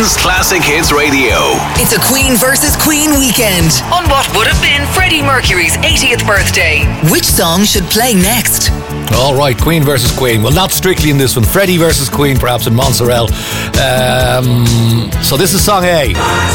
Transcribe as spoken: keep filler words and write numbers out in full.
Ireland's Classic Hits Radio. It's a Queen versus Queen weekend on what would have been Freddie Mercury's eightieth birthday. Which song should play next? All right, Queen versus Queen. Well, not strictly in this one. Freddie versus Queen, perhaps in Montserrat. Um, so this is song A.